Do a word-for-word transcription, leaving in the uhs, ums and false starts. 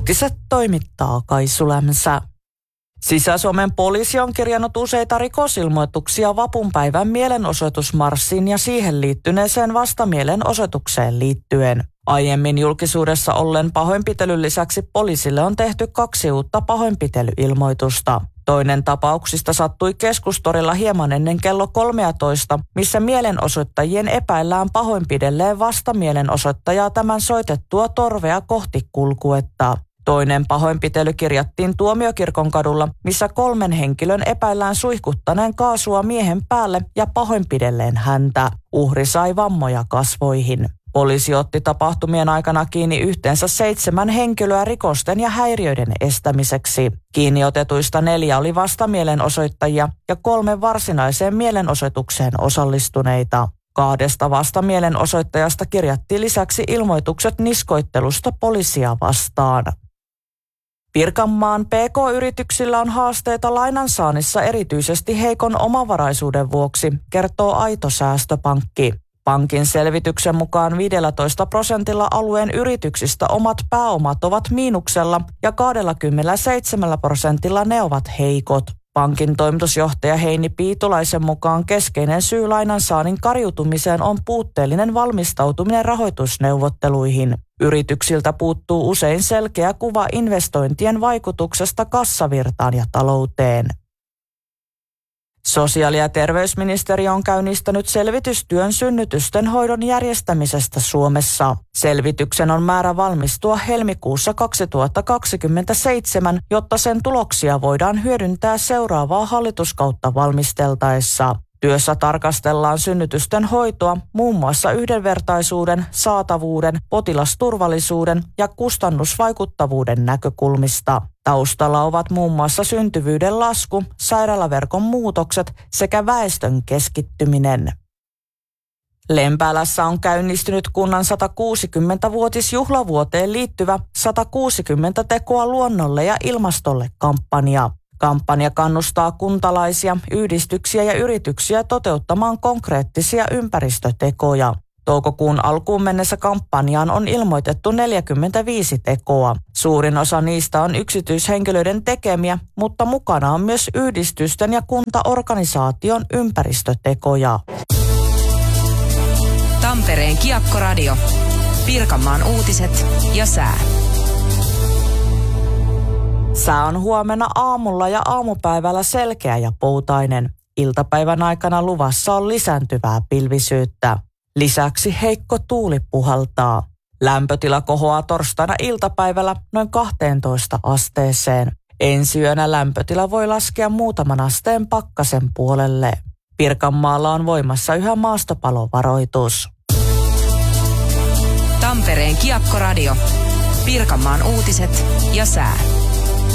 Uutiset toimittaa Kaisu Lämsä. Sisä-Suomen poliisi on kirjannut useita rikosilmoituksia vapunpäivän mielenosoitusmarssiin ja siihen liittyneeseen vastamielenosoitukseen liittyen. Aiemmin julkisuudessa ollen pahoinpitelyn lisäksi poliisille on tehty kaksi uutta pahoinpitelyilmoitusta. Toinen tapauksista sattui Keskustorilla hieman ennen kello kolmetoista, missä mielenosoittajien epäillään pahoinpidelleen vastamielenosoittajaa tämän soitettua torvea kohti kulkuetta. Toinen pahoinpitely kirjattiin Tuomiokirkon kadulla, missä kolmen henkilön epäillään suihkuttaneen kaasua miehen päälle ja pahoinpidelleen häntä. Uhri sai vammoja kasvoihin. Poliisi otti tapahtumien aikana kiinni yhteensä seitsemän henkilöä rikosten ja häiriöiden estämiseksi. Kiinni otetuista neljä oli vastamielenosoittajia ja kolme varsinaiseen mielenosoitukseen osallistuneita. Kahdesta vastamielenosoittajasta kirjattiin lisäksi ilmoitukset niskoittelusta poliisia vastaan. Pirkanmaan P K-yrityksillä on haasteita lainansaannissa erityisesti heikon omavaraisuuden vuoksi, kertoo Aito Säästöpankki. Pankin selvityksen mukaan viisitoista prosentilla alueen yrityksistä omat pääomat ovat miinuksella ja kaksikymmentäseitsemän prosentilla ne ovat heikot. Pankin toimitusjohtaja Heini Piitulaisen mukaan keskeinen syy lainansaannin kariutumiseen on puutteellinen valmistautuminen rahoitusneuvotteluihin. Yrityksiltä puuttuu usein selkeä kuva investointien vaikutuksesta kassavirtaan ja talouteen. Sosiaali- ja terveysministeriö on käynnistänyt selvitystyön synnytysten hoidon järjestämisestä Suomessa. Selvityksen on määrä valmistua helmikuussa kaksituhattakaksikymmentäseitsemän, jotta sen tuloksia voidaan hyödyntää seuraavaa hallituskautta valmisteltaessa. Työssä tarkastellaan synnytysten hoitoa muun muassa yhdenvertaisuuden, saatavuuden, potilasturvallisuuden ja kustannusvaikuttavuuden näkökulmista. Taustalla ovat muun muassa syntyvyyden lasku, sairaalaverkon muutokset sekä väestön keskittyminen. Lempäälässä on käynnistynyt kunnan satakuusikymmentävuotisjuhlavuoteen liittyvä sata kuusikymmentä tekoa luonnolle ja ilmastolle -kampanja. Kampanja kannustaa kuntalaisia, yhdistyksiä ja yrityksiä toteuttamaan konkreettisia ympäristötekoja. Toukokuun alkuun mennessä kampanjaan on ilmoitettu neljäkymmentäviisi tekoa. Suurin osa niistä on yksityishenkilöiden tekemiä, mutta mukana on myös yhdistysten ja kuntaorganisaation ympäristötekoja. Tampereen Kiekko-radio. Pirkanmaan uutiset ja sää. Sää on huomenna aamulla ja aamupäivällä selkeä ja poutainen. Iltapäivän aikana luvassa on lisääntyvää pilvisyyttä. Lisäksi heikko tuuli puhaltaa. Lämpötila kohoaa torstaina iltapäivällä noin kahteentoista asteeseen. Ensi yönä lämpötila voi laskea muutaman asteen pakkasen puolelle. Pirkanmaalla on voimassa yhä maastopalovaroitus. Tampereen Kiekko-radio. Pirkanmaan uutiset ja sää.